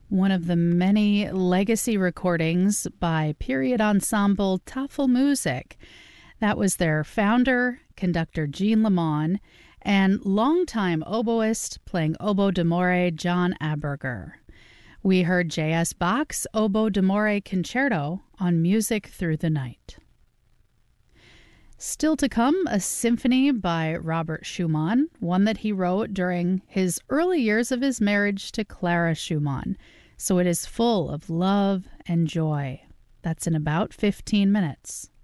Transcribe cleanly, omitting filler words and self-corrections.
One of the many legacy recordings by period ensemble Tafelmusik. That was their founder, conductor Jean Lamon, and longtime oboist playing oboe d'amore John Aberger. We heard J.S. Bach's Oboe d'Amore Concerto on Music Through the Night. Still to come, a symphony by Robert Schumann, one that he wrote during his early years of his marriage to Clara Schumann. So it is full of love and joy. That's in about 15 minutes.